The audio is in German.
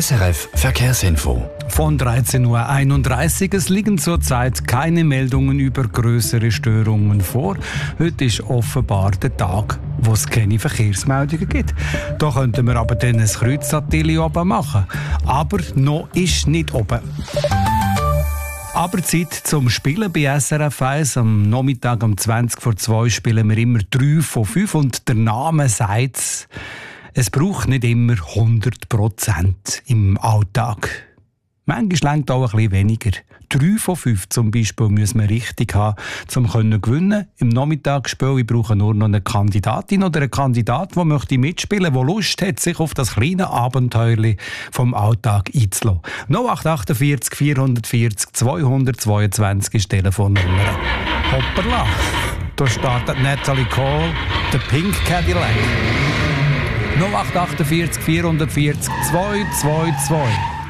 SRF Verkehrsinfo. Von 13.31 Uhr. Es liegen zurzeit keine Meldungen über grössere Störungen vor. Heute ist offenbar der Tag, wo es keine Verkehrsmeldungen gibt. Da könnten wir aber dann ein Kreuzateli oben machen. Aber noch ist nicht oben. Aber Zeit zum Spielen bei SRF 1. Am Nachmittag um 20:02 spielen wir immer 3 von 5 und der Name sagt es braucht nicht immer 100% im Alltag. Manchmal reicht auch ein bisschen weniger. 3 von 5 zum Beispiel müssen wir richtig haben, um gewinnen zu können. Im Nachmittagsspiel ich brauche nur noch eine Kandidatin oder einen Kandidat, der möchte mitspielen, der Lust hat, sich auf das kleine Abenteuer vom Alltag einzulassen. 0848 440 222 ist die Telefonnummer. Hoppala, da startet Natalie Cole, der Pink Cadillac. 0848 440 222.